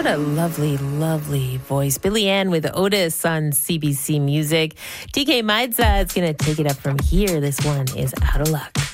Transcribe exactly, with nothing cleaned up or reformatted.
What a lovely, lovely voice. Billy Ann with Otis on C B C Music. D K Maidza is going to take it up from here. This one is Out of Luck.